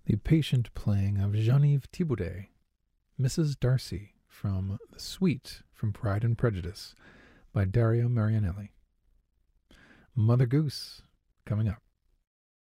the patient playing of Genevieve Thibaudet, Mrs. Darcy from The Suite from Pride and Prejudice by Dario Marianelli. Mother Goose coming up.